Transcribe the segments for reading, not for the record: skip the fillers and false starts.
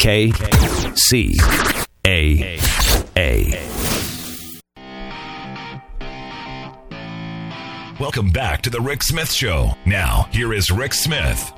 Welcome back to the Rick Smith Show. Now, here is Rick Smith.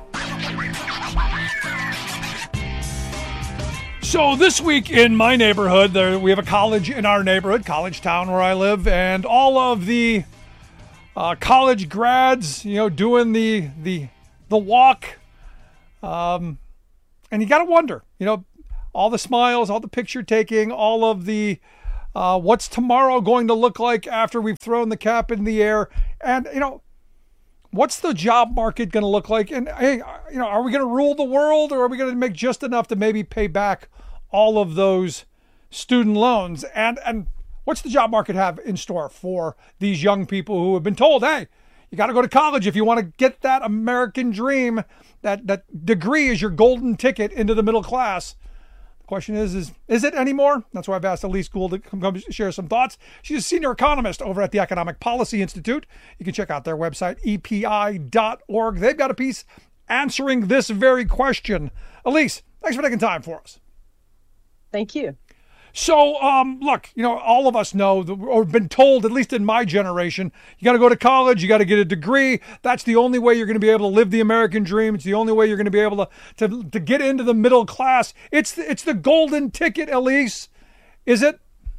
So this week in my neighborhood, we have a college in our neighborhood, College Town where I live, and all of the college grads, doing the walk. And you got to wonder, all the smiles, all the picture taking, all of the what's tomorrow going to look like after we've thrown the cap in the air, and what's the job market going to look like? And hey, are we going to rule the world, or are we going to make just enough to maybe pay back all of those student loans? And what's the job market have in store for these young people who have been told, hey, you got to go to college if you want to get that American dream, that degree is your golden ticket into the middle class. The question is it anymore? That's why I've asked Elise Gould to come share some thoughts. She's a senior economist over at the Economic Policy Institute. You can check out their website, epi.org. They've got a piece answering this very question. Elise, thanks for taking time for us. Thank you. So, look, all of us know, or been told, at least in my generation, you got to go to college, you got to get a degree. That's the only way you're going to be able to live the American dream. It's the only way you're going to be able to get into the middle class. It's the golden ticket, Elise. Is it?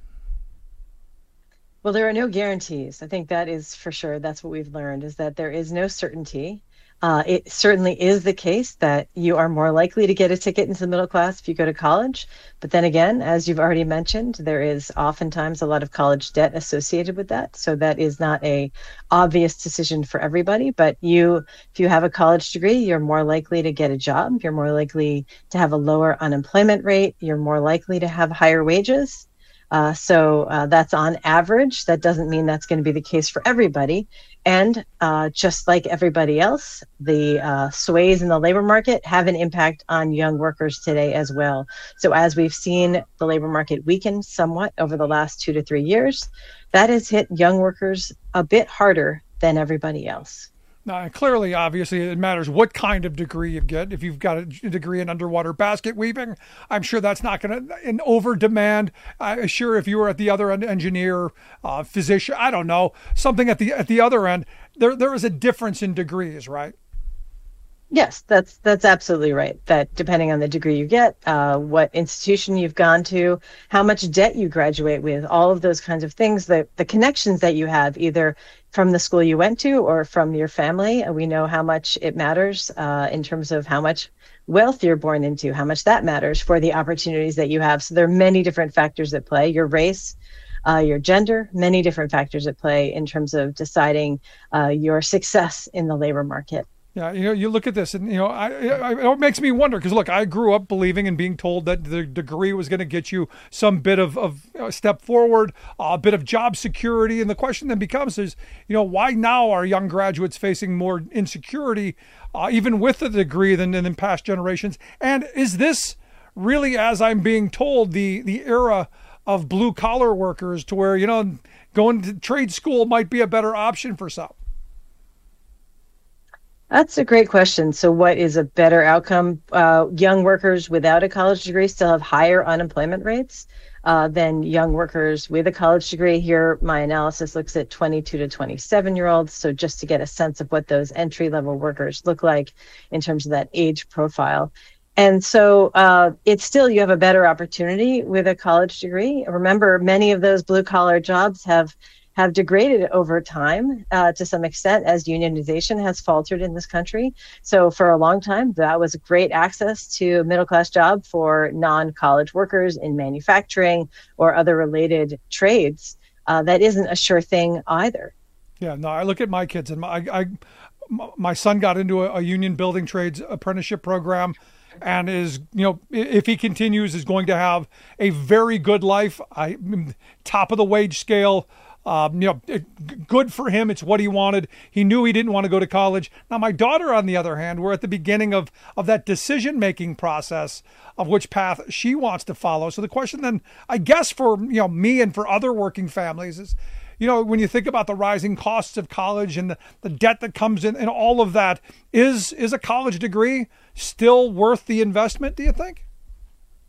Well, there are no guarantees. I think that is for sure. That's what we've learned, is that there is no certainty. It certainly is the case that you are more likely to get a ticket into the middle class if you go to college. But then again, as you've already mentioned, there is oftentimes a lot of college debt associated with that. So that is not a obvious decision for everybody. But if you have a college degree, you're more likely to get a job. You're more likely to have a lower unemployment rate. You're more likely to have higher wages. So that's on average. That doesn't mean that's going to be the case for everybody. And just like everybody else, the sways in the labor market have an impact on young workers today as well. So as we've seen the labor market weaken somewhat over the last 2 to 3 years, that has hit young workers a bit harder than everybody else. Now, clearly, obviously, it matters what kind of degree you get. If you've got a degree in underwater basket weaving, I'm sure that's not going to in over demand. Sure, if you were at the other end, engineer, physician, I don't know, something at the other end, there is a difference in degrees, right? Yes, that's absolutely right. That depending on the degree you get, what institution you've gone to, how much debt you graduate with, all of those kinds of things, the connections that you have either from the school you went to or from your family. We know how much it matters in terms of how much wealth you're born into, how much that matters for the opportunities that you have. So there are many different factors at play. Your race, your gender, many different factors at play in terms of deciding your success in the labor market. Yeah, you look at this and, it makes me wonder because, look, I grew up believing and being told that the degree was going to get you some bit of step forward, a bit of job security. And the question then becomes why now are young graduates facing more insecurity, even with the degree than in past generations? And is this really, as I'm being told, the era of blue collar workers to where, going to trade school might be a better option for some? That's a great question. So what is a better outcome? Young workers without a college degree still have higher unemployment rates than young workers with a college degree. Here, my analysis looks at 22 to 27-year-olds. So just to get a sense of what those entry-level workers look like in terms of that age profile. And so it's still, you have a better opportunity with a college degree. Remember, many of those blue-collar jobs have degraded over time to some extent as unionization has faltered in this country. So for a long time, that was great access to a middle-class job for non-college workers in manufacturing or other related trades. That isn't a sure thing either. Yeah, no, I look at my kids and my son got into a union building trades apprenticeship program and is, if he continues, is going to have a very good life, top of the wage scale. Good for him. It's what he wanted. He knew he didn't want to go to college. Now, my daughter, on the other hand, we're at the beginning of that decision-making process of which path she wants to follow. So the question then, I guess, for me and for other working families is, when you think about the rising costs of college and the debt that comes in and all of that, is a college degree still worth the investment, do you think?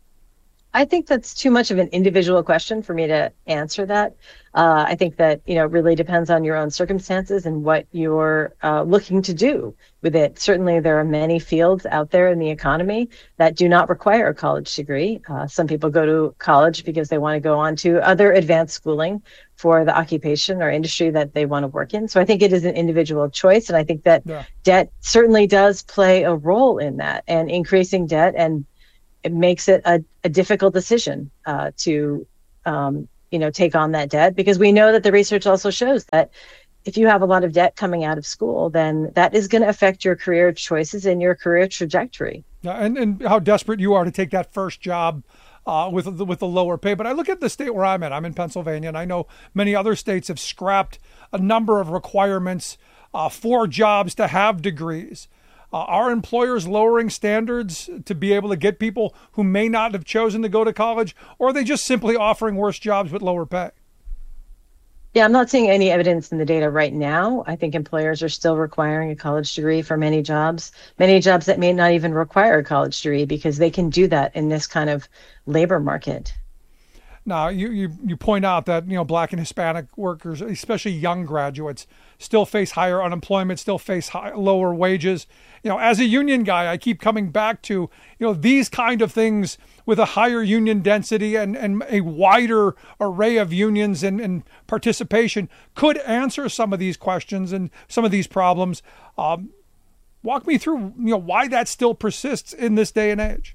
I think that's too much of an individual question for me to answer that. I think that, it really depends on your own circumstances and what you're looking to do with it. Certainly, there are many fields out there in the economy that do not require a college degree. Some people go to college because they want to go on to other advanced schooling for the occupation or industry that they want to work in. So I think it is an individual choice. And I think that debt certainly does play a role in that, and increasing debt, and it makes it a difficult decision to take on that debt, because we know that the research also shows that if you have a lot of debt coming out of school, then that is going to affect your career choices and your career trajectory. And how desperate you are to take that first job with the lower pay. But I look at the state where I'm in. I'm in Pennsylvania, and I know many other states have scrapped a number of requirements for jobs to have degrees. Are employers lowering standards to be able to get people who may not have chosen to go to college, or are they just simply offering worse jobs with lower pay? Yeah, I'm not seeing any evidence in the data right now. I think employers are still requiring a college degree for many jobs that may not even require a college degree, because they can do that in this kind of labor market. Now, you point out that, Black and Hispanic workers, especially young graduates, still face higher unemployment, still face lower wages. As a union guy, I keep coming back to, these kind of things with a higher union density and a wider array of unions and participation could answer some of these questions and some of these problems. Walk me through, why that still persists in this day and age.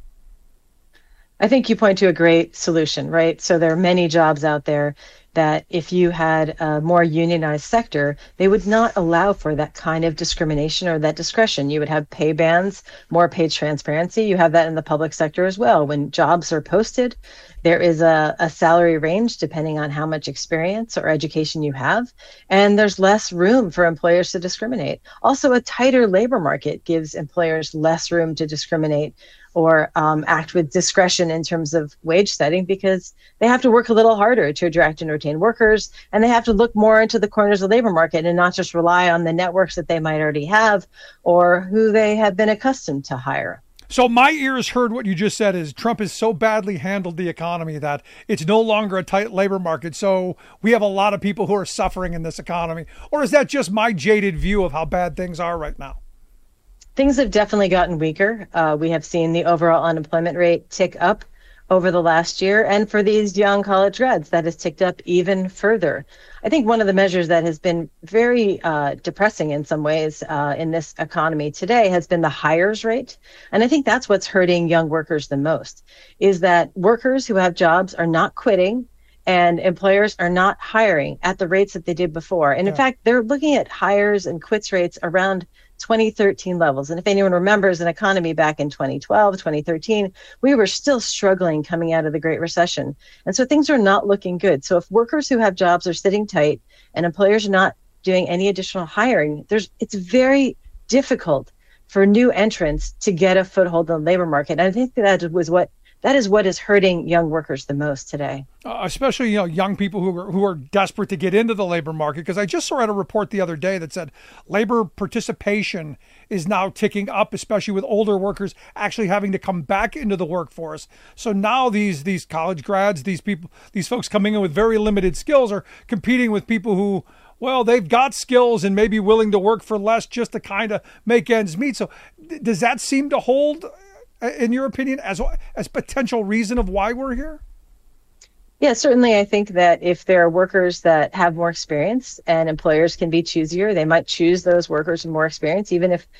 I think you point to a great solution, right? So there are many jobs out there that if you had a more unionized sector, they would not allow for that kind of discrimination or that discretion. You would have pay bands, more pay transparency. You have that in the public sector as well. When jobs are posted, there is a salary range depending on how much experience or education you have, and there's less room for employers to discriminate. Also, a tighter labor market gives employers less room to discriminate or act with discretion in terms of wage setting, because they have to work a little harder to attract and retain workers, and they have to look more into the corners of the labor market and not just rely on the networks that they might already have or who they have been accustomed to hire. So my ears heard what you just said is Trump has so badly handled the economy that it's no longer a tight labor market. So we have a lot of people who are suffering in this economy. Or is that just my jaded view of how bad things are right now? Things have definitely gotten weaker. We have seen the overall unemployment rate tick up over the last year. And for these young college grads, that has ticked up even further. I think one of the measures that has been very depressing in some ways in this economy today has been the hires rate. And I think that's what's hurting young workers the most, is that workers who have jobs are not quitting and employers are not hiring at the rates that they did before. And in fact, they're looking at hires and quits rates around 2013 levels. And if anyone remembers an economy back in 2012, 2013, we were still struggling coming out of the Great Recession. And so things are not looking good. So if workers who have jobs are sitting tight and employers are not doing any additional hiring, it's very difficult for new entrants to get a foothold in the labor market. And I think that is what is hurting young workers the most today. Especially, young people who are desperate to get into the labor market. Because I just saw a report the other day that said labor participation is now ticking up, especially with older workers actually having to come back into the workforce. So now these college grads, these folks coming in with very limited skills are competing with people who, well, they've got skills and may be willing to work for less just to kind of make ends meet. So does that seem to hold, in your opinion, as potential reason of why we're here? Yeah, certainly. I think that if there are workers that have more experience and employers can be choosier, they might choose those workers with more experience, even if,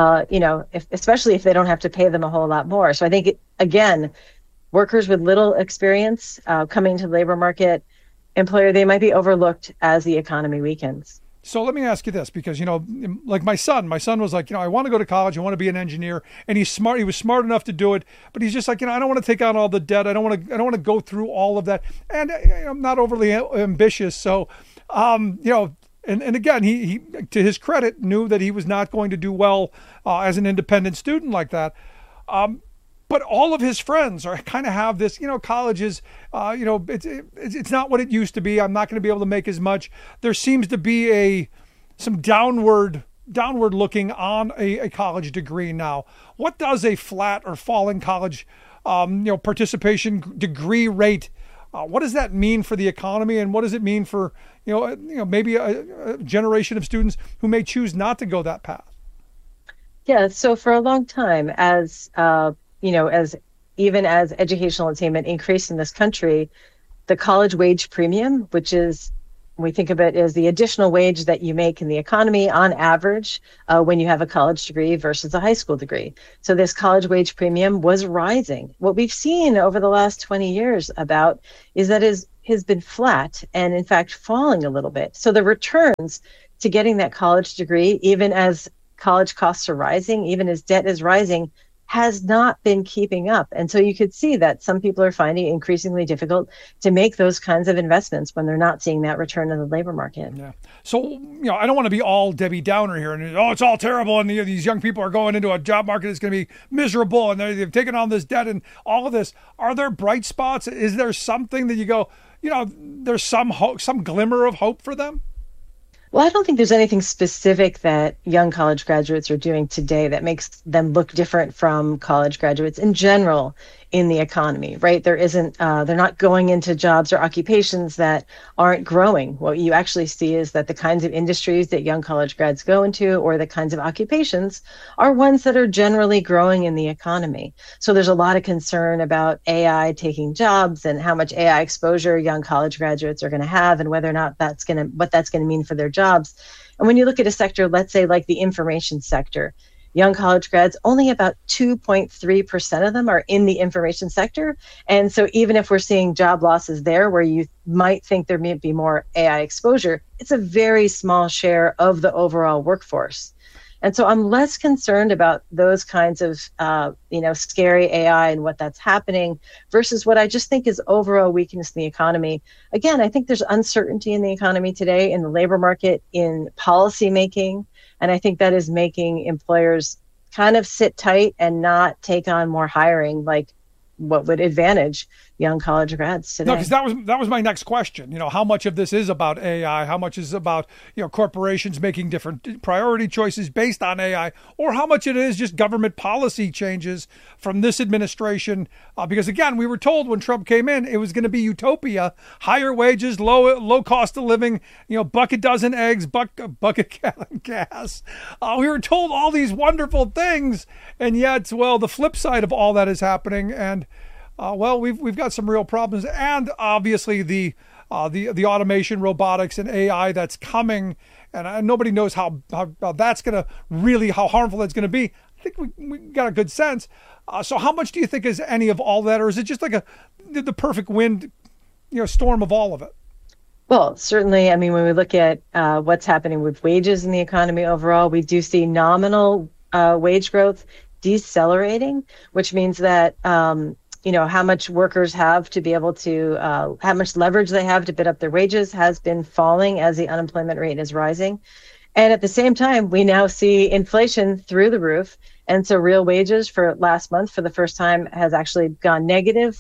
especially if they don't have to pay them a whole lot more. So I think, again, workers with little experience coming to the labor market, they might be overlooked as the economy weakens. So let me ask you this, because, like my son was like, I want to go to college. I want to be an engineer. And he's smart. He was smart enough to do it. But he's just like, I don't want to take on all the debt. I don't want to go through all of that. And I'm not overly ambitious. So, and again, he, to his credit, knew that he was not going to do well as an independent student like that. But all of his friends kind of have this, college is, it's not what it used to be. I'm not going to be able to make as much. There seems to be some downward looking on a college degree now. What does a flat or falling college participation degree rate. What does that mean for the economy, and what does it mean for maybe a generation of students who may choose not to go that path? Yeah, so for a long time, as even as educational attainment increased in this country, the college wage premium, which is, we think of it as the additional wage that you make in the economy on average when you have a college degree versus a high school degree. So this college wage premium was rising. What we've seen over the last 20 years is that it has been flat and in fact falling a little bit. So the returns to getting that college degree, even as college costs are rising, even as debt is rising, has not been keeping up. And so you could see that some people are finding it increasingly difficult to make those kinds of investments when they're not seeing that return in the labor market. Yeah. So, I don't want to be all Debbie Downer here and, it's all terrible. And these young people are going into a job market that's going to be miserable and they've taken on this debt and all of this. Are there bright spots? Is there something that you go, there's some hope, some glimmer of hope for them? Well, I don't think there's anything specific that young college graduates are doing today that makes them look different from college graduates in general in the economy, right? There isn't, they're not going into jobs or occupations that aren't growing. What you actually see is that the kinds of industries that young college grads go into or the kinds of occupations are ones that are generally growing in the economy. So there's a lot of concern about AI taking jobs and how much AI exposure young college graduates are going to have and whether or not what that's going to mean for their jobs. And when you look at a sector, let's say like the information sector, young college grads, only about 2.3% of them are in the information sector. And so even if we're seeing job losses there where you might think there may be more AI exposure, it's a very small share of the overall workforce. And so I'm less concerned about those kinds of, scary AI and what that's happening versus what I just think is overall weakness in the economy. Again, I think there's uncertainty in the economy today, in the labor market, in policy making. And I think that is making employers kind of sit tight and not take on more hiring, like what would advantage young college grads today. No, because that was my next question. How much of this is about AI? How much is about corporations making different priority choices based on AI, or how much it is just government policy changes from this administration? Because again, we were told when Trump came in, it was going to be utopia, higher wages, low cost of living, bucket dozen eggs, bucket gallon gas. We were told all these wonderful things, and yet, the flip side of all that is happening, and we've got some real problems, and obviously the automation, robotics, and AI that's coming, and nobody knows how that's going to really, how harmful that's going to be. I think we got a good sense. So how much do you think is any of all that, or is it just like the perfect wind, storm of all of it? Well, certainly. I mean, when we look at what's happening with wages in the economy overall, we do see nominal wage growth decelerating, which means that how much workers have to be able to, how much leverage they have to bid up their wages has been falling as the unemployment rate is rising. And at the same time, we now see inflation through the roof. And so real wages for last month, for the first time, has actually gone negative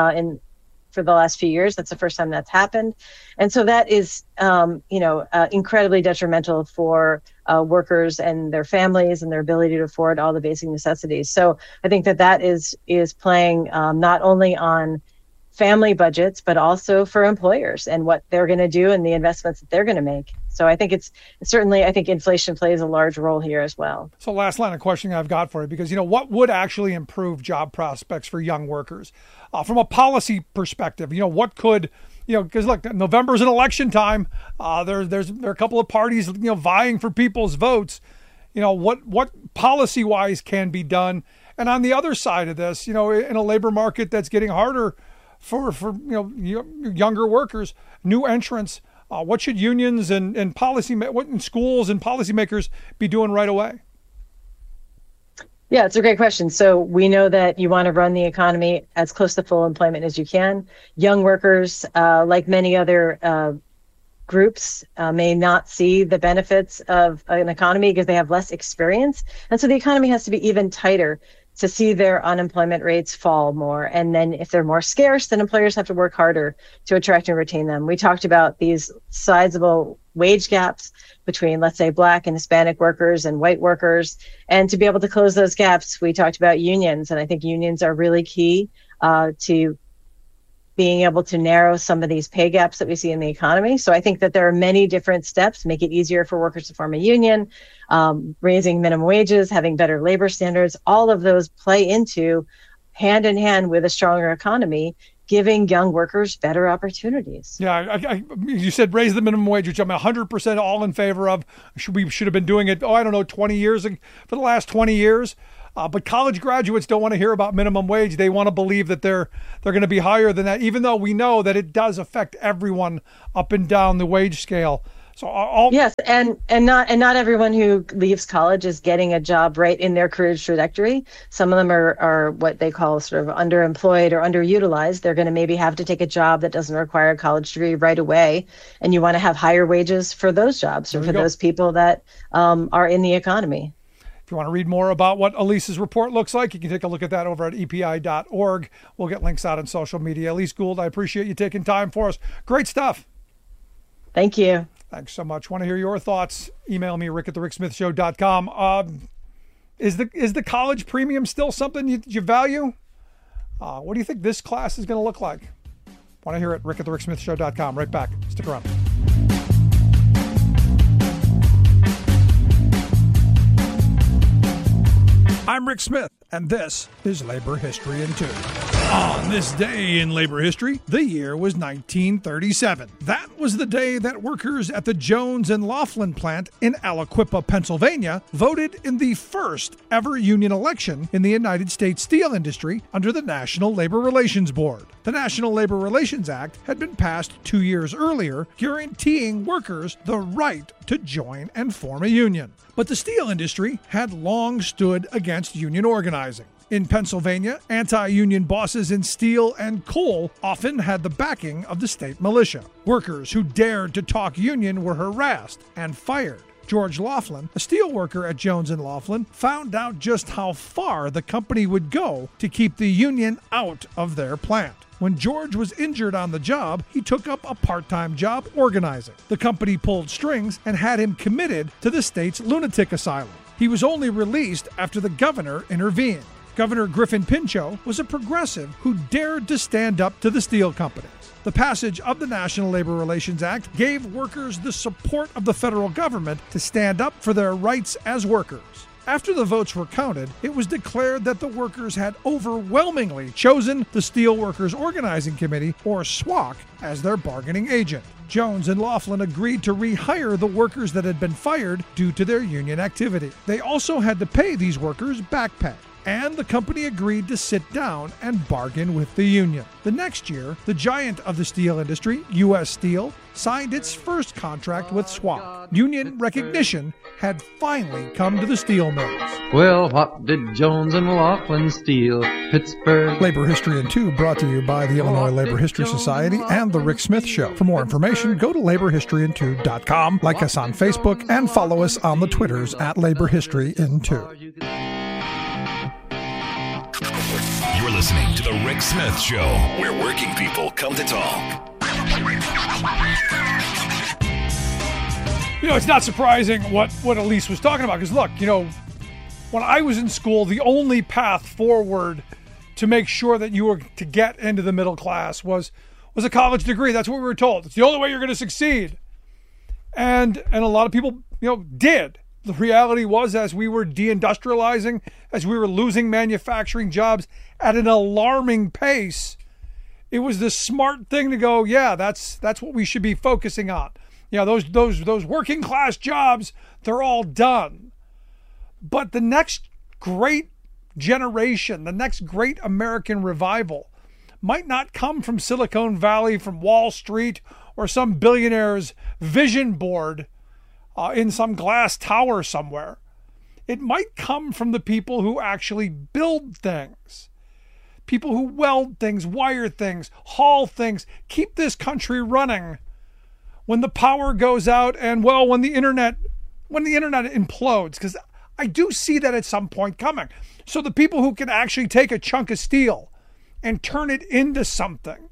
for the last few years. That's the first time that's happened. And so that is, incredibly detrimental for workers and their families and their ability to afford all the basic necessities. So I think that is playing not only on family budgets, but also for employers and what they're going to do and the investments that they're going to make. So I think I think inflation plays a large role here as well. So last line of questioning I've got for you, because, what would actually improve job prospects for young workers from a policy perspective? What could, because look, November is an election time. There are a couple of parties, vying for people's votes. What policy wise can be done? And on the other side of this, in a labor market that's getting harder for younger workers, new entrants, what should unions and schools and policymakers be doing right away? Yeah, it's a great question. So we know that you want to run the economy as close to full employment as you can. Young workers, like many other groups, may not see the benefits of an economy because they have less experience. And so the economy has to be even tighter to see their unemployment rates fall more. And then if they're more scarce, then employers have to work harder to attract and retain them. We talked about these sizable wage gaps between, let's say, Black and Hispanic workers and white workers. And to be able to close those gaps, we talked about unions. And I think unions are really key to being able to narrow some of these pay gaps that we see in the economy. So I think that there are many different steps, make it easier for workers to form a union, raising minimum wages, having better labor standards. All of those play into hand in hand with a stronger economy, giving young workers better opportunities. Yeah, you said raise the minimum wage, which I'm 100% all in favor of. We should have been doing it, 20 years, for the last 20 years. But college graduates don't want to hear about minimum wage. They want to believe that they're going to be higher than that, even though we know that it does affect everyone up and down the wage scale. So yes, and not everyone who leaves college is getting a job right in their career trajectory. Some of them are what they call sort of underemployed or underutilized. They're going to maybe have to take a job that doesn't require a college degree right away, and you want to have higher wages for those jobs or for those people that are in the economy. If you want to read more about what Elise's report looks like, you can take a look at that over at epi.org. We'll get links out on social media. Elise Gould, I appreciate you taking time for us. Great stuff. Thank you. Thanks so much. Want to hear your thoughts? Email me, rick@thericksmithshow.com. Is the college premium still something you value? What do you think this class is going to look like? Want to hear it? rick@thericksmithshow.com. Right back. Stick around. I'm Rick Smith, and this is Labor History in 2. On this day in labor history, the year was 1937. That was the day that workers at the Jones and Laughlin plant in Aliquippa, Pennsylvania, voted in the first ever union election in the United States steel industry under the National Labor Relations Board. The National Labor Relations Act had been passed 2 years earlier, guaranteeing workers the right to join and form a union. But the steel industry had long stood against union organizing. In Pennsylvania, anti-union bosses in steel and coal often had the backing of the state militia. Workers who dared to talk union were harassed and fired. George Laughlin, a steel worker at Jones and Laughlin, found out just how far the company would go to keep the union out of their plant. When George was injured on the job, he took up a part-time job organizing. The company pulled strings and had him committed to the state's lunatic asylum. He was only released after the governor intervened. Governor Griffin Pinchot was a progressive who dared to stand up to the steel companies. The passage of the National Labor Relations Act gave workers the support of the federal government to stand up for their rights as workers. After the votes were counted, it was declared that the workers had overwhelmingly chosen the Steelworkers Organizing Committee, or SWOC, as their bargaining agent. Jones and Laughlin agreed to rehire the workers that had been fired due to their union activity. They also had to pay these workers back pay, and the company agreed to sit down and bargain with the union. The next year, the giant of the steel industry, U.S. Steel, signed its first contract with SWOC. Union recognition had finally come to the steel mills. Well, what did Jones and Laughlin steal? Pittsburgh. Labor History in 2 brought to you by the Illinois Labor History Society and The Rick Smith Show. For more information, go to laborhistoryin2.com, like us on Facebook, and follow us on the Twitters at Labor History in 2. You're listening to The Rick Smith Show, where working people come to talk. It's not surprising what Elise was talking about, because look, when I was in school, the only path forward to make sure that you were to get into the middle class was a college degree. That's what we were told. It's the only way you're going to succeed. And a lot of people, did. The reality was, as we were deindustrializing, as we were losing manufacturing jobs at an alarming pace, it was the smart thing to go, yeah, that's what we should be focusing on. Those working class jobs, they're all done. But the next great generation, the next great American revival might not come from Silicon Valley, from Wall Street, or some billionaire's vision board in some glass tower somewhere. It might come from the people who actually build things. People who weld things, wire things, haul things, keep this country running when the power goes out and, when the internet implodes, because I do see that at some point coming. So the people who can actually take a chunk of steel and turn it into something,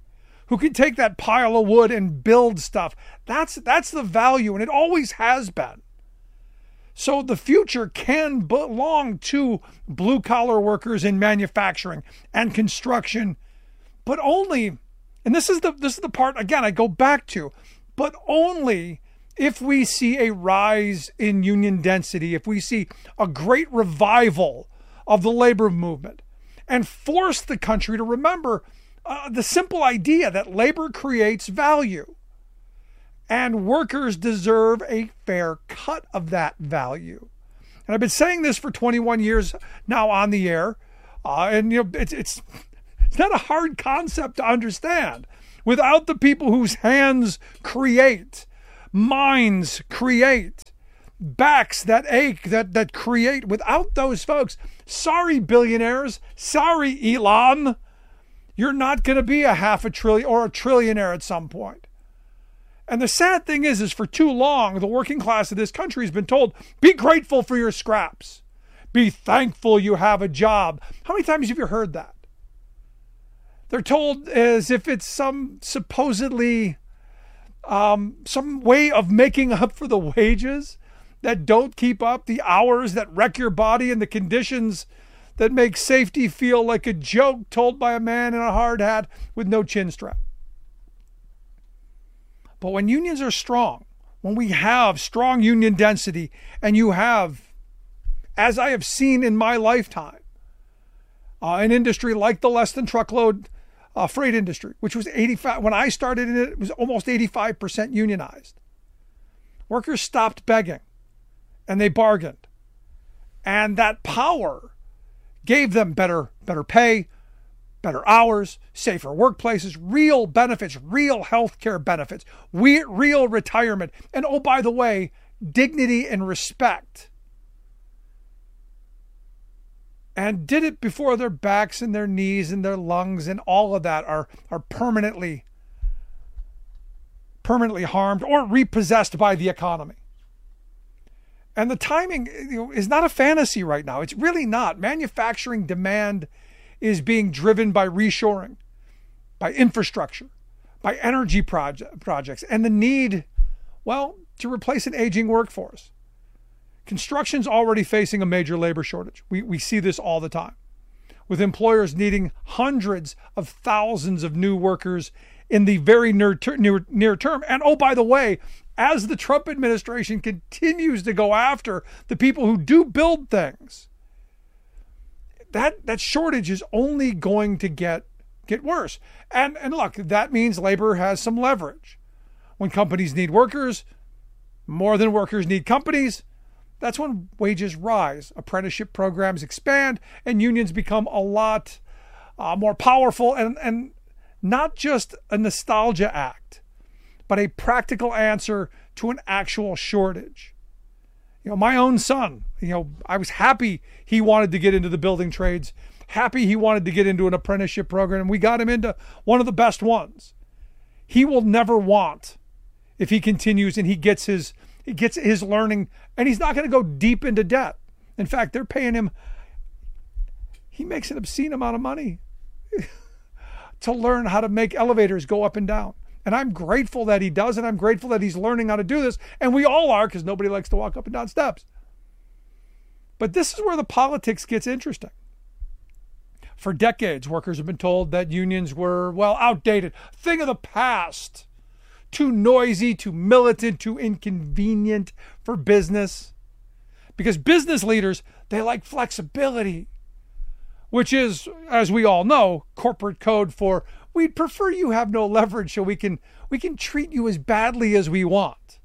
who can take that pile of wood and build stuff. That's the value, and it always has been. So the future can belong to blue-collar workers in manufacturing and construction, but only, and this is the part, again, I go back to, but only if we see a rise in union density, if we see a great revival of the labor movement, and force the country to remember the simple idea that labor creates value and workers deserve a fair cut of that value. And I've been saying this for 21 years now on the air, and it's not a hard concept to understand. Without the people whose hands create, minds create, backs that ache, that create, without those folks, sorry billionaires, sorry Elon, you're not going to be a half a trillion or a trillionaire at some point. And the sad thing is for too long, the working class of this country has been told, be grateful for your scraps. Be thankful you have a job. How many times have you heard that? They're told as if it's some supposedly some way of making up for the wages that don't keep up, the hours that wreck your body, and the conditions that make safety feel like a joke told by a man in a hard hat with no chin strap. But when unions are strong, when we have strong union density, and you have, as I have seen in my lifetime, an industry like the less than truckload freight industry, which was 85, when I started in it, it was almost 85% unionized. Workers stopped begging and they bargained. And that power gave them better pay, better hours, safer workplaces, real benefits, real health care benefits, real retirement, and oh, by the way, dignity and respect. And did it before their backs and their knees and their lungs and all of that are permanently harmed or repossessed by the economy. And the timing is not a fantasy right now. It's really not. Manufacturing demand is being driven by reshoring, by infrastructure, by energy projects, and the need, well, to replace an aging workforce. Construction's already facing a major labor shortage. We see this all the time, with employers needing hundreds of thousands of new workers in the very near term. And oh, by the way, as the Trump administration continues to go after the people who do build things, that shortage is only going to get worse. And look, that means labor has some leverage. When companies need workers, more than workers need companies, that's when wages rise, apprenticeship programs expand, and unions become a lot more powerful, and not just a nostalgia act, but a practical answer to an actual shortage. My own son, I was happy he wanted to get into the building trades, happy he wanted to get into an apprenticeship program, and we got him into one of the best ones. He will never want, if he continues and he gets his learning, and he's not going to go deep into debt. In fact, they're paying him, he makes an obscene amount of money to learn how to make elevators go up and down. And I'm grateful that he does, and I'm grateful that he's learning how to do this. And we all are, because nobody likes to walk up and down steps. But this is where the politics gets interesting. For decades, workers have been told that unions were, well, outdated, thing of the past, too noisy, too militant, too inconvenient for business. Because business leaders, they like flexibility, which is, as we all know, corporate code for we'd prefer you have no leverage so we can treat you as badly as we want.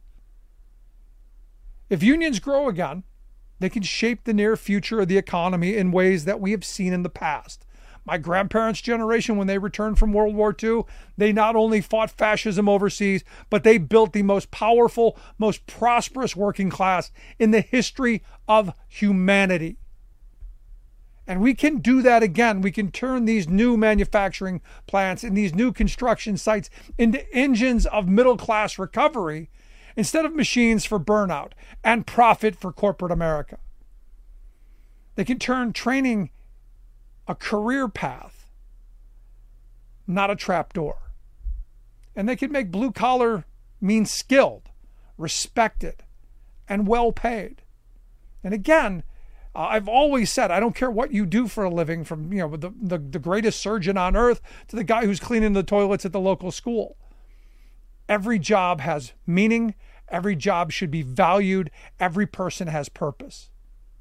If unions grow again, they can shape the near future of the economy in ways that we have seen in the past. My grandparents' generation, when they returned from World War II, they not only fought fascism overseas, but they built the most powerful, most prosperous working class in the history of humanity. And we can do that again. We can turn these new manufacturing plants and these new construction sites into engines of middle-class recovery instead of machines for burnout and profit for corporate America. They can turn training a career path, not a trapdoor. And they can make blue collar mean skilled, respected, and well paid. And again, I've always said, I don't care what you do for a living, from the greatest surgeon on earth to the guy who's cleaning the toilets at the local school. Every job has meaning. Every job should be valued. Every person has purpose.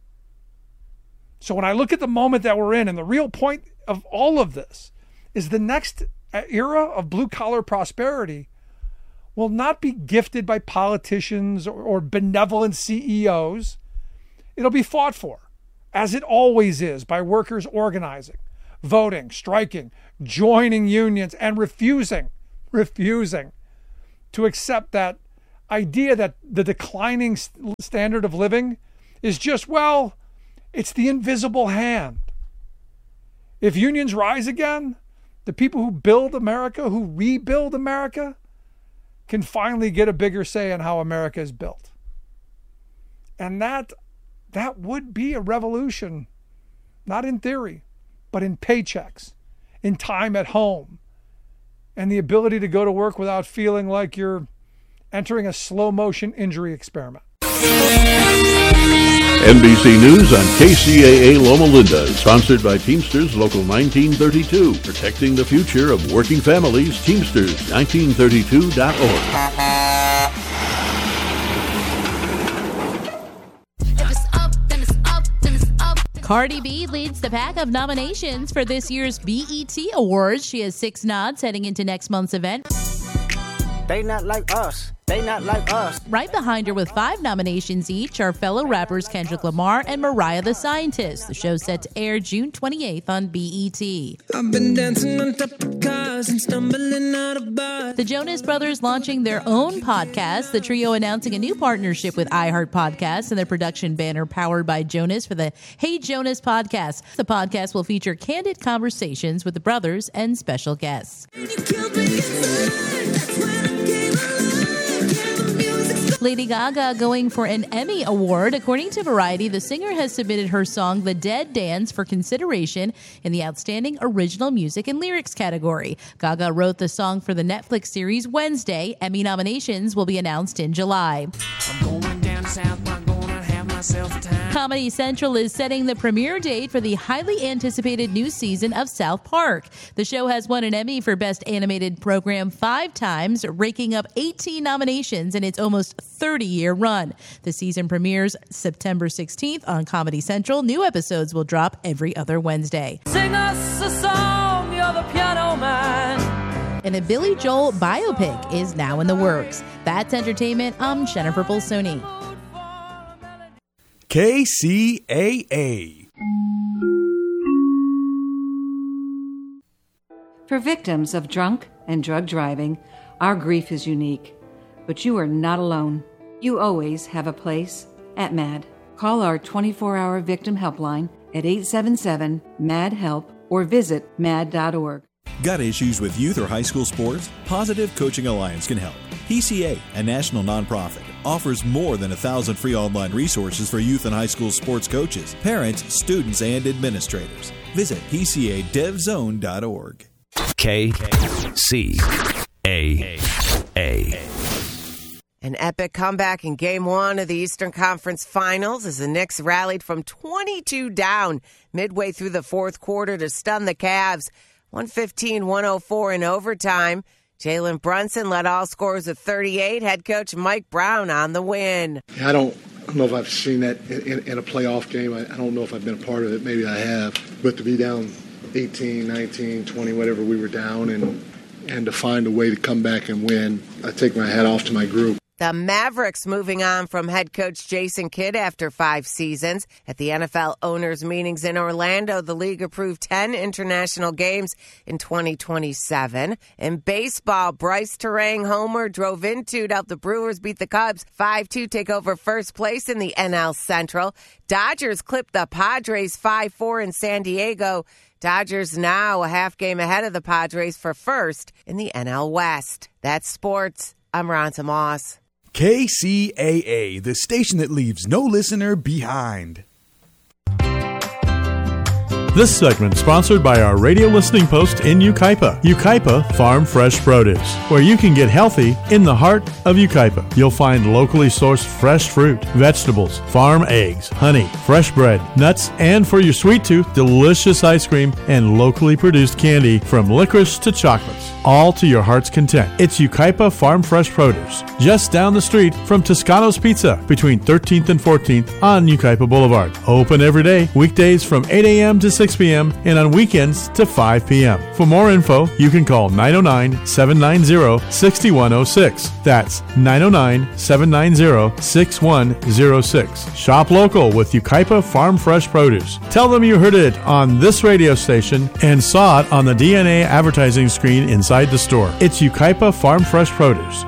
So when I look at the moment that we're in, and the real point of all of this is the next era of blue-collar prosperity will not be gifted by politicians or benevolent CEOs. It'll be fought for, as it always is, by workers organizing, voting, striking, joining unions, and refusing to accept that idea that the declining standard of living is just, well, it's the invisible hand. If unions rise again, the people who build America, who rebuild America, can finally get a bigger say in how America is built. And that would be a revolution, not in theory, but in paychecks, in time at home, and the ability to go to work without feeling like you're entering a slow-motion injury experiment. NBC News on KCAA Loma Linda, sponsored by Teamsters Local 1932, protecting the future of working families. Teamsters1932.org. Cardi B leads the pack of nominations for this year's BET Awards. She has 6 nods heading into next month's event. They not like us. They not like us. Right behind her with 5 nominations each are fellow rappers Kendrick Lamar and Mariah the Scientist. The show's set to air June 28th on BET. I've been dancing on top of cars and stumbling out of bars. The Jonas Brothers launching their own podcast. The trio announcing a new partnership with iHeart Podcasts and their production banner powered by Jonas for the Hey Jonas podcast. The podcast will feature candid conversations with the brothers and special guests. Lady Gaga going for an Emmy Award. According to Variety, the singer has submitted her song The Dead Dance for consideration in the Outstanding Original Music and Lyrics category. Gaga wrote the song for the Netflix series Wednesday. Emmy nominations will be announced in July. I'm going down south, I'm gonna have myself a time. Comedy Central is setting the premiere date for the highly anticipated new season of South Park. The show has won an Emmy for Best Animated Program 5 times, raking up 18 nominations in its almost 30-year run. The season premieres September 16th on Comedy Central. New episodes will drop every other Wednesday. Sing us a song, you're the piano man. And a Billy Joel biopic is now in the works. That's entertainment. I'm Jennifer Bolsoni. KCAA. For victims of drunk and drug driving, our grief is unique. But you are not alone. You always have a place at MAD. Call our 24-hour victim helpline at 877-MAD-HELP or visit mad.org. Got issues with youth or high school sports? Positive Coaching Alliance can help. PCA, a national nonprofit, offers more than 1,000 free online resources for youth and high school sports coaches, parents, students, and administrators. Visit PCADevZone.org. KCAA. An epic comeback in Game 1 of the Eastern Conference Finals as the Knicks rallied from 22 down midway through the fourth quarter to stun the Cavs. 115-104 in overtime. Jalen Brunson led all scorers of 38. Head coach Mike Brown on the win. I don't know if I've seen that in a playoff game. I don't know if I've been a part of it. Maybe I have. But to be down 18, 19, 20, whatever we were down, and to find a way to come back and win, I take my hat off to my group. The Mavericks moving on from head coach Jason Kidd after 5 seasons. At the NFL owners' meetings in Orlando, the league approved 10 international games in 2027. In baseball, Bryce Terang homer drove into to help the Brewers beat the Cubs 5-2, take over first place in the NL Central. Dodgers clipped the Padres 5-4 in San Diego. Dodgers now a half game ahead of the Padres for first in the NL West. That's sports. I'm Ronta Moss. KCAA, the station that leaves no listener behind. This segment sponsored by our radio listening post in Yucaipa. Yucaipa Farm Fresh Produce, where you can get healthy in the heart of Yucaipa. You'll find locally sourced fresh fruit, vegetables, farm eggs, honey, fresh bread, nuts, and for your sweet tooth, delicious ice cream and locally produced candy from licorice to chocolates, all to your heart's content. It's Yucaipa Farm Fresh Produce, just down the street from Toscano's Pizza, between 13th and 14th on Yucaipa Boulevard. Open every day, weekdays from 8 a.m. to 6 p.m. and on weekends to 5 p.m. For more info, you can call 909-790-6106. That's 909-790-6106. Shop local with Yucaipa Farm Fresh Produce. Tell them you heard it on this radio station and saw it on the DNA advertising screen inside the store. It's Yucaipa Farm Fresh Produce.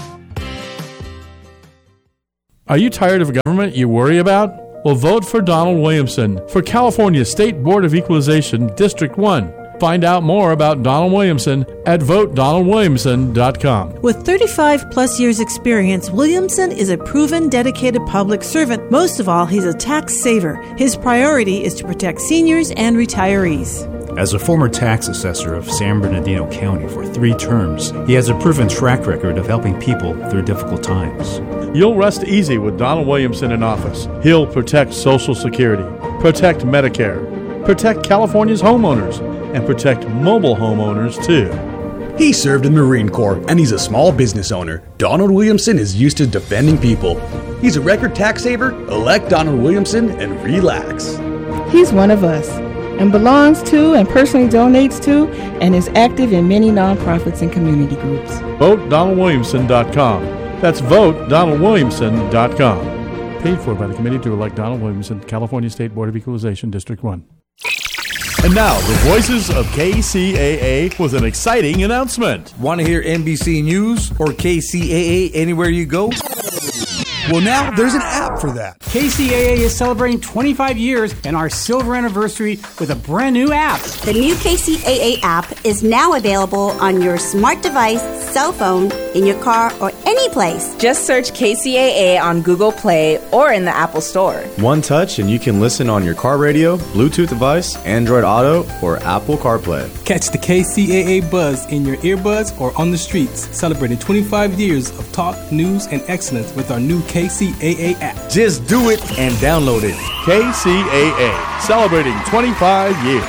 Are you tired of government you worry about? Well, vote for Donald Williamson for California State Board of Equalization District 1. Find out more about Donald Williamson at VoteDonaldWilliamson.com. With 35 plus years experience, Williamson is a proven, dedicated public servant. Most of all, he's a tax saver. His priority is to protect seniors and retirees. As a former tax assessor of San Bernardino County for 3 terms, he has a proven track record of helping people through difficult times. You'll rest easy with Donald Williamson in office. He'll protect Social Security, protect Medicare, protect California's homeowners, and protect mobile homeowners, too. He served in the Marine Corps, and he's a small business owner. Donald Williamson is used to defending people. He's a record tax saver. Elect Donald Williamson and relax. He's one of us and belongs to and personally donates to and is active in many nonprofits and community groups. VoteDonaldWilliamson.com. That's VoteDonaldWilliamson.com. Paid for by the committee to elect Donald Williamson, California State Board of Equalization, District 1. And now, the voices of KCAA with an exciting announcement. Want to hear NBC News or KCAA anywhere you go? Well, now there's an app for that. KCAA is celebrating 25 years and our silver anniversary with a brand new app. The new KCAA app is now available on your smart device, cell phone, in your car, or any place. Just search KCAA on Google Play or in the Apple Store. One touch and you can listen on your car radio, Bluetooth device, Android Auto, or Apple CarPlay. Catch the KCAA buzz in your earbuds or on the streets, celebrating 25 years of talk, news, and excellence with our new KCAA app. Just do it and download it. KCAA, celebrating 25 years.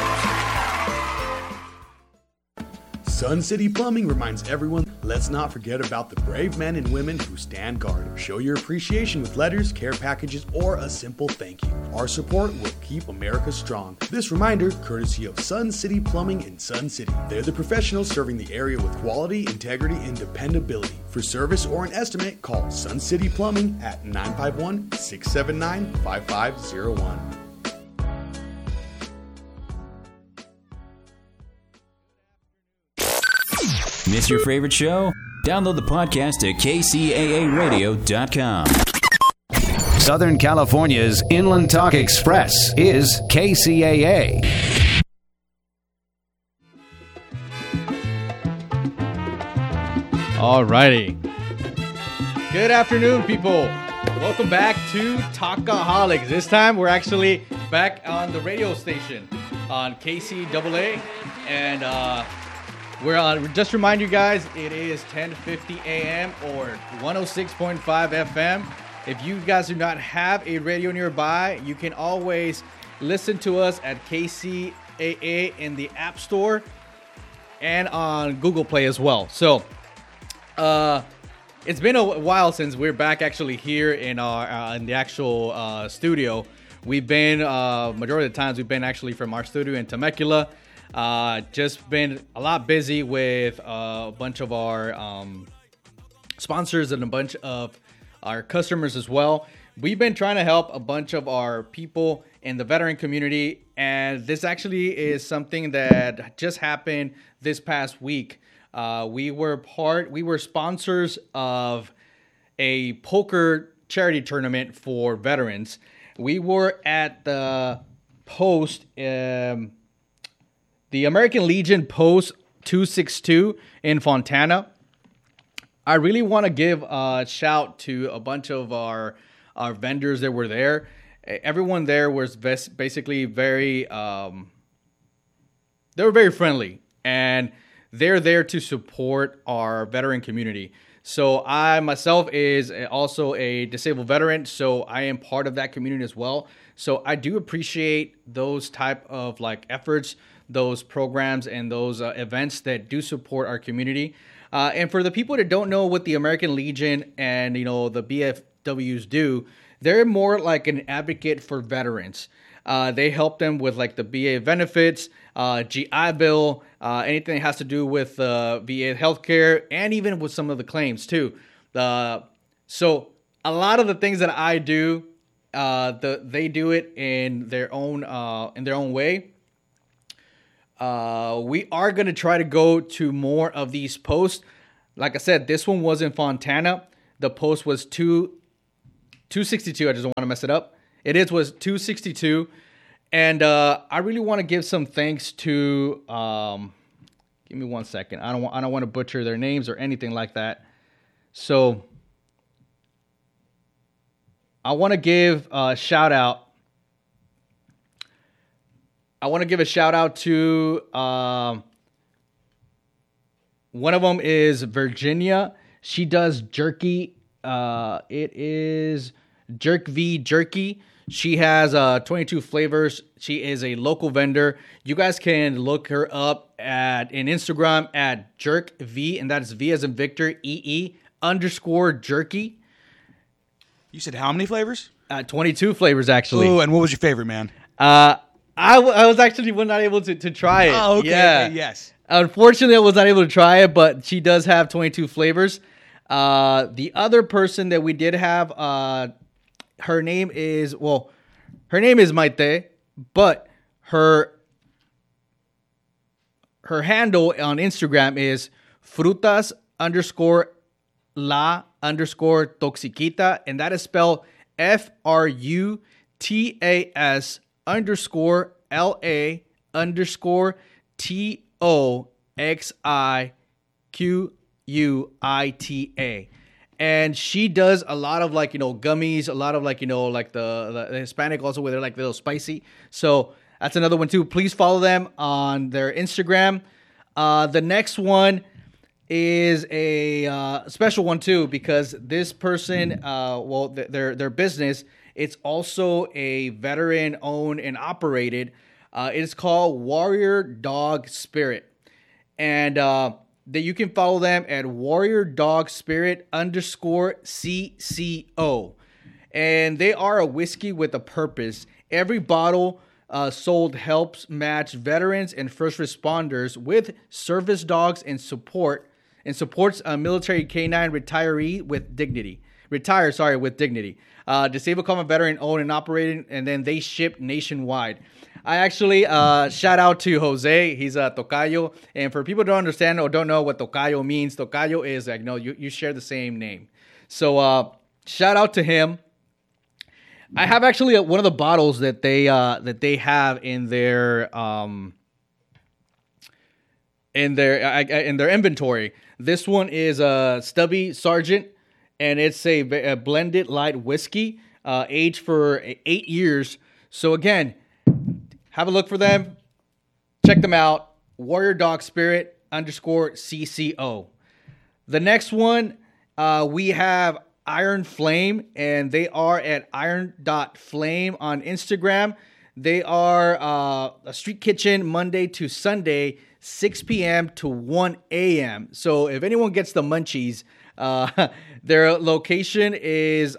Sun City Plumbing reminds everyone, let's not forget about the brave men and women who stand guard. Show your appreciation with letters, care packages, or a simple thank you. Our support will keep America strong. This reminder, courtesy of Sun City Plumbing in Sun City. They're the professionals serving the area with quality, integrity, and dependability. For service or an estimate, call Sun City Plumbing at 951-679-5501. Miss your favorite show? Download the podcast at kcaaradio.com. Southern California's Inland Talk Express is KCAA. All righty. Good afternoon, people. Welcome back to Talkaholics. This time we're actually back on the radio station on KCAA, and we're on. Just remind you guys, it is 10:50 a.m. or 106.5 FM. If you guys do not have a radio nearby, you can always listen to us at KCAA in the App Store and on Google Play as well. So, it's been a while since we're back actually here in our in the actual studio. We've been majority of the times we've been actually from our studio in Temecula. Just been a lot busy with a bunch of our sponsors and a bunch of our customers as well. We've been trying to help a bunch of our people in the veteran community, and this actually is something that just happened this past week. We were sponsors of a poker charity tournament for veterans. We were at the post, the American Legion Post 262 in Fontana. I really want to give a shout to a bunch of our vendors that were there. Everyone there was basically very they're very friendly, and they're there to support our veteran community. So I myself is also a disabled veteran, so I am part of that community as well. So I do appreciate those type of like efforts, those programs, and those events that do support our community. And for the people that don't know what the American Legion and the BFWs do, they're more like an advocate for veterans. They help them with like the VA benefits, GI Bill, anything that has to do with VA healthcare, and even with some of the claims too. So a lot of the things that I do, they do it in their own way. We are going to try to go to more of these posts. Like I said, this one was in Fontana. The post was 262. I just don't want to mess it up. Was 262. And I really want to give some thanks to, give me 1 second. I don't want to butcher their names or anything like that. So I want to give a shout out. To one of them is Virginia. She does jerky. It is Jerk V Jerky. She has 22 flavors. She is a local vendor. You guys can look her up in Instagram at Jerk V, and that is V as in Victor, _jerky. You said how many flavors? 22 flavors, actually. Ooh, and what was your favorite, man? I was actually not able to try it. Oh, okay. Yeah. Okay, yes. Unfortunately, I was not able to try it, but she does have 22 flavors. The other person that we did have, her name is Maite, but her handle on Instagram is frutas_la_toxiquita, and that is spelled FRUTAS_LA_TOXIQUITA. And she does a lot of gummies, a lot of the Hispanic also where they're like a little spicy. So that's another one too. Please follow them on their Instagram. The next one is a special one too, because this person, their business, it's also a veteran owned and operated. It is called Warrior Dog Spirit. And that you can follow them at Warrior Dog Spirit _CCO. And they are a whiskey with a purpose. Every bottle sold helps match veterans and first responders with service dogs and supports a military canine retiree with dignity. With dignity. Disabled combat veteran owned and operated, and then they ship nationwide. I actually shout out to Jose. He's a tocayo, and for people who don't understand or don't know what tocayo means, tocayo is like you share the same name. So shout out to him. I have actually one of the bottles that they have in their inventory. This one is a Stubby Sergeant, and it's a blended light whiskey, aged for 8 years. So again, have a look for them. Check them out. Warrior Dog Spirit _CCO. The next one, we have Iron Flame, and they are at iron.flame on Instagram. They are a street kitchen Monday to Sunday, 6 p.m. to 1 a.m. So if anyone gets the munchies, their location is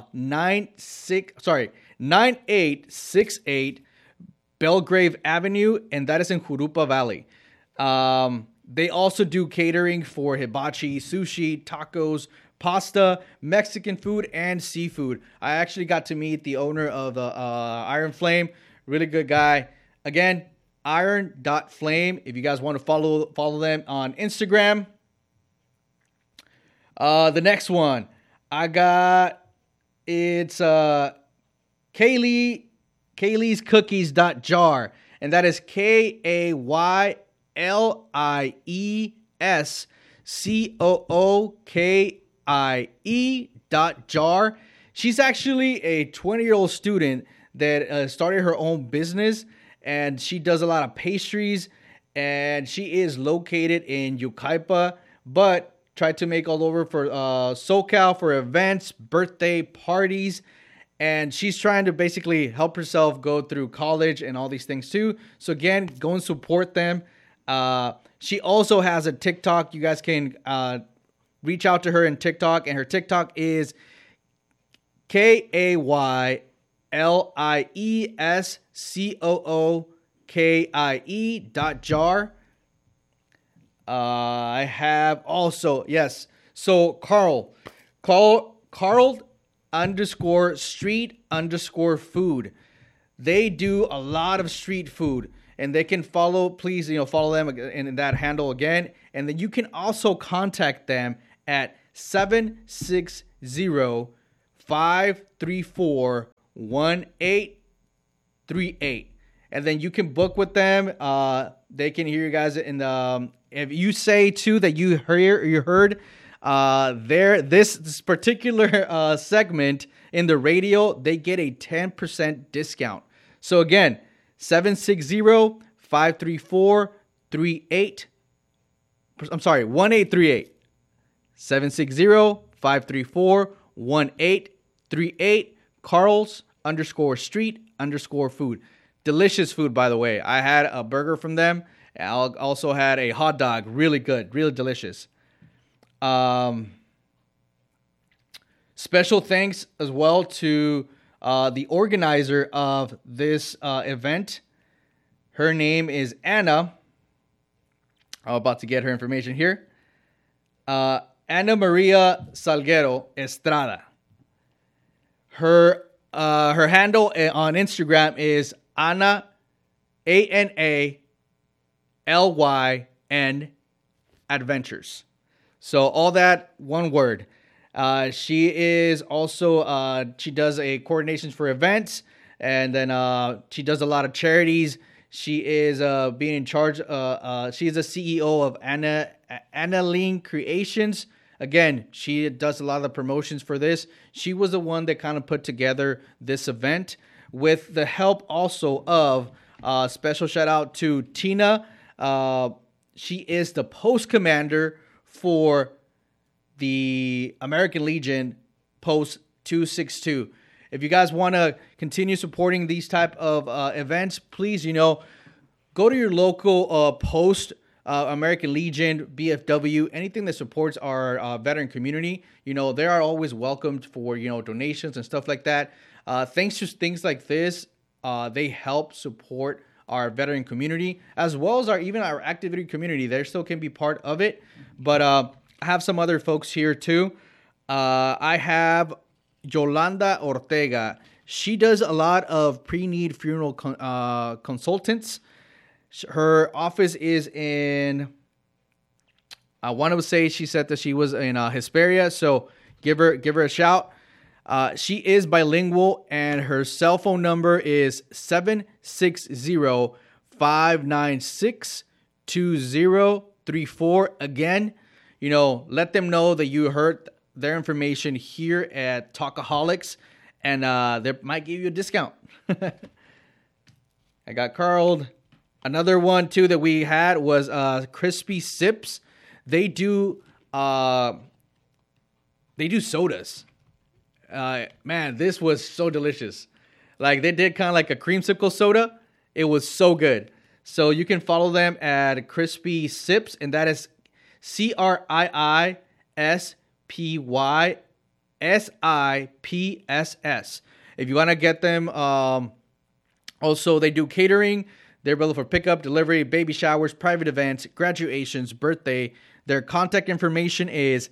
9868 Belgrave Avenue, and that is in Jurupa Valley. They also do catering for hibachi, sushi, tacos, pasta, Mexican food, and seafood. I actually got to meet the owner of the Iron Flame. Really good guy. Again, iron.flame. If you guys want to follow them on Instagram. The next one I got, it's Kaylee's Cookies.jar, and that is KAYLISCOOKIE.jar. She's actually a 20-year-old student that started her own business, and she does a lot of pastries and she is located in Yucaipa, but tried to make all over for SoCal for events, birthday parties, and she's trying to basically help herself go through college and all these things too. So again, go and support them. She also has a TikTok. You guys can reach out to her in TikTok, and her TikTok is KAYLIESCOOKIE.jar. I have also, yes. So Carl _street_food. They do a lot of street food, and they can follow, please, follow them in that handle again. And then you can also contact them at 760-534-1838. And then you can book with them. They can hear you guys in the, if you say too that you heard this particular segment in the radio, they get a 10% discount. So again, 760-534-1838. 760-534-1838. Carl's _street_food. Delicious food, by the way. I had a burger from them. I also had a hot dog. Really good. Really delicious. Special thanks as well to the organizer of this event. Her name is Anna. I'm about to get her information here. Ana Maria Salguero Estrada. Her handle on Instagram is Ana, ANALYN Adventures. So all that one word. She is also, she does a coordinations for events, and then she does a lot of charities. She is being in charge. She is a CEO of Analine Creations. Again, she does a lot of the promotions for this. She was the one that kind of put together this event with the help also of special shout out to Tina. She is the post commander for the American Legion Post 262. If you guys want to continue supporting these type of events, please, go to your local post, American Legion, BFW, anything that supports our veteran community. They are always welcomed for, donations and stuff like that. Thanks to things like this, they help support our veteran community, as well as even our active duty community. They still can be part of it. But I have some other folks here too. I have Yolanda Ortega. She does a lot of pre-need funeral consultants. Her office is in, I want to say she said that she was in Hesperia, so give her a shout. She is bilingual, and her cell phone number is 760-596-2034. Again, let them know that you heard their information here at Talkaholics, and they might give you a discount. I got Carl. Another one too that we had was Crispy Sips. They do sodas. Man, this was so delicious. Like, they did kind of like a creamsicle soda. It was so good. So you can follow them at Crispy Sips, and that is CRIISPYSIPSS. If you want to get them, also they do catering. They're available for pickup, delivery, baby showers, private events, graduations, birthday. Their contact information is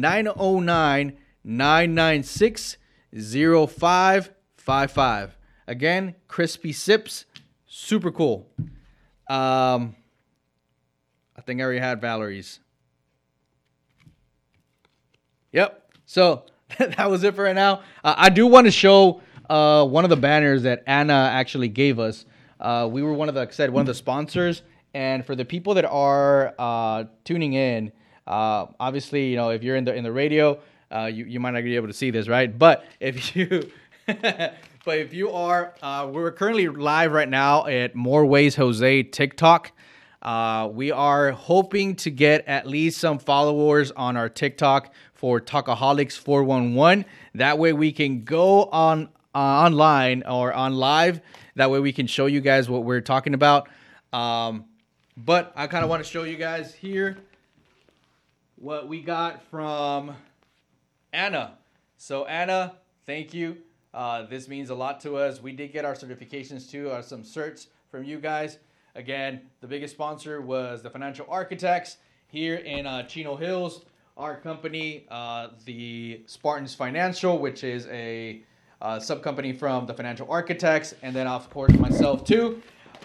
909-996-0555. Again, Crispy Sips, super cool. I think I already had Valerie's. Yep. So that was it for right now. I do want to show one of the banners that Anna actually gave us. We were one of the sponsors, and for the people that are tuning in, obviously, if you're in the radio, you might not be able to see this, right? But if you are, we're currently live right now at More Ways Jose TikTok. We are hoping to get at least some followers on our TikTok for Talkaholics 411. That way we can go on online or on live. That way we can show you guys what we're talking about. But I kind of want to show you guys here what we got from Anna. So Anna, thank you. This means a lot to us. We did get our certifications too, some certs from you guys. Again, the biggest sponsor was the Financial Architects here in Chino Hills. Our company, the Spartans Financial, which is a sub-company from the Financial Architects. And then, of course, myself too.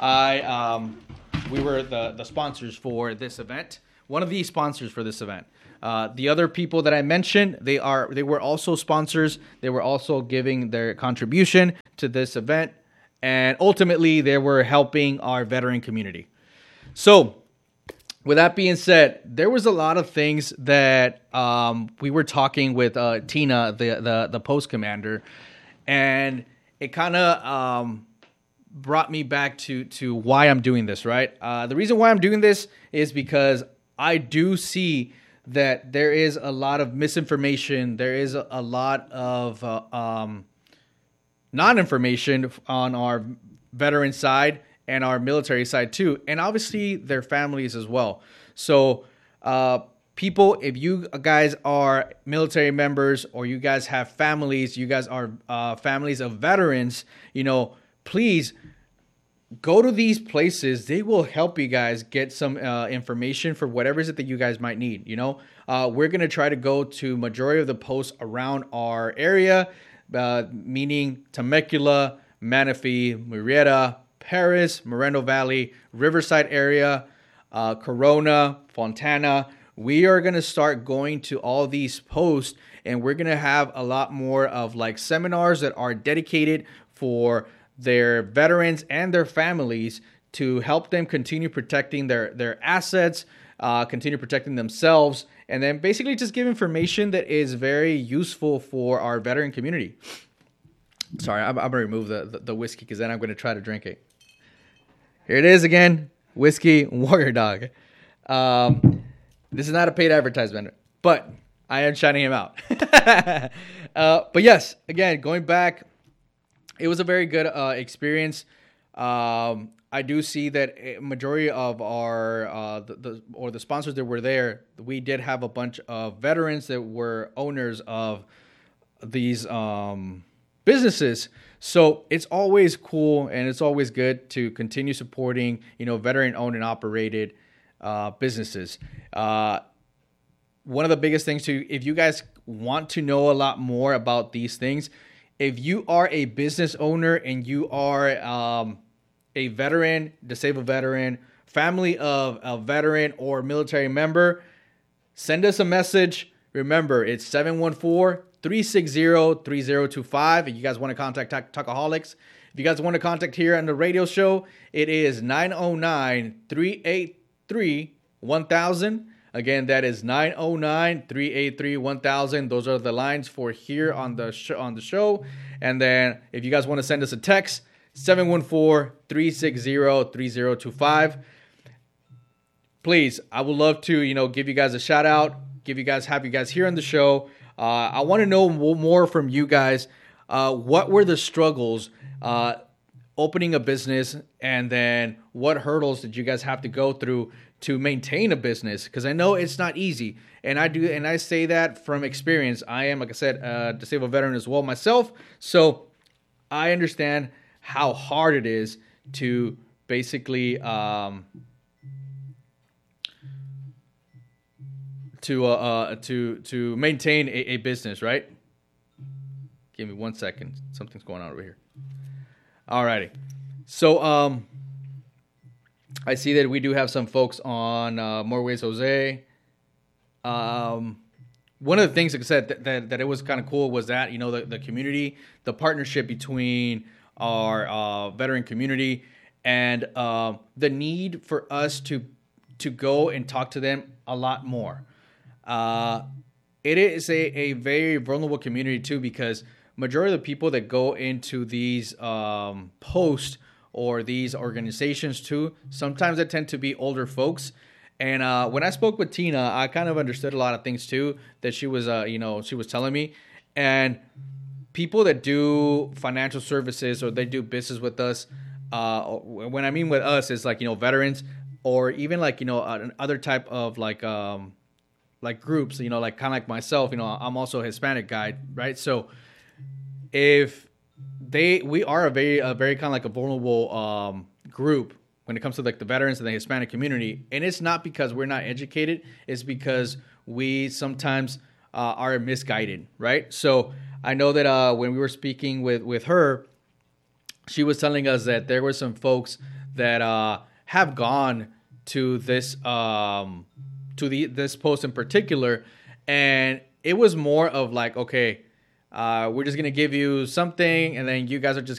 We were the sponsors for this event. One of the sponsors for this event. The other people that I mentioned, they were also sponsors. They were also giving their contribution to this event. And ultimately, they were helping our veteran community. So, with that being said, there was a lot of things that we were talking with Tina, the post commander, and it kind of brought me back to why I'm doing this, right? The reason why I'm doing this is because I do see that there is a lot of misinformation. There is a lot of non-information on our veteran side and our military side too, and obviously their families as well. So people, if you guys are military members or you guys have families, you guys are families of veterans, please go to these places. They will help you guys get some information for whatever is it that you guys might need. We're going to try to go to majority of the posts around our area, meaning Temecula, Manatee, Murrieta, Paris, Moreno Valley, Riverside area, Corona, Fontana. We are going to start going to all these posts, and we're going to have a lot more of like seminars that are dedicated for their veterans and their families to help them continue protecting their assets, continue protecting themselves, and then basically just give information that is very useful for our veteran community. Sorry, I'm going to remove the whiskey because then I'm going to try to drink it. Here it is again, Whiskey Warrior Dog. This is not a paid advertisement, but I am shouting him out. But yes, again, going back, it was a very good experience. I do see that a majority of our the sponsors that were there, we did have a bunch of veterans that were owners of these businesses. So it's always cool and it's always good to continue supporting, veteran owned and operated businesses. One of the biggest things too, if you guys want to know a lot more about these things, if you are a business owner and you are a veteran, disabled veteran, family of a veteran or military member, send us a message. Remember, it's 714-360-3025. If you guys want to contact Talkaholics. If you guys want to contact here on the radio show, it is 909-383-1000. Again, that is 909-383-1000. Those are the lines for here on the show. And then if you guys want to send us a text, 714-360-3025. Please, I would love to, give you guys a shout out, have you guys here on the show. I want to know more from you guys. What were the struggles opening a business, and then what hurdles did you guys have to go through to maintain a business? Because I know it's not easy, and I say that from experience. I am, like I said, a disabled veteran as well myself, so I understand how hard it is to basically to maintain a business, right? Give me 1 second. Something's going on over here. Alrighty. So I see that we do have some folks on More Ways Jose. One of the things, like I said, that it was kind of cool was that, the community, the partnership between our veteran community and the need for us to go and talk to them a lot more. It is a very vulnerable community too, because majority of the people that go into these posts or these organizations too, sometimes they tend to be older folks. And when I spoke with Tina, I kind of understood a lot of things too that she was, she was telling me. And people that do financial services or they do business with us, when I mean with us, is like, veterans or even like, other type of like groups, like kind of like myself, I'm also a Hispanic guy, right? So if we are a very kind of like a vulnerable group when it comes to like the veterans and the Hispanic community. And it's not because we're not educated. It's because we sometimes are misguided, right? So I know that when we were speaking with her, she was telling us that there were some folks that have gone to this this post in particular, and it was more of like, okay, we're just gonna give you something, and then you guys are just